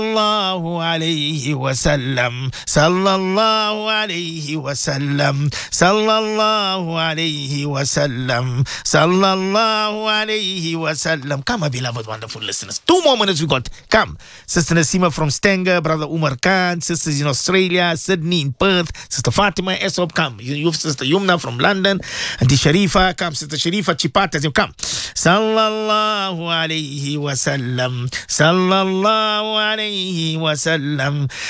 الله عليه وسلم صلى الله عليه وسلم صلى الله عليه وسلم صلى الله عليه وسلم. Come, my beloved, wonderful listeners. 2 more minutes we got. Come. Sister Nasima from Stanger, Brother Umar Khan, sisters in Australia, Sydney, in Perth, Sister Fatima Esop, come. You Sister Yumna from London, Auntie Sharifa, come. Sister Sharifa Chipata, you come. Sallallahu alayhi wa sallam. Sallallahu alayhi wa sallam.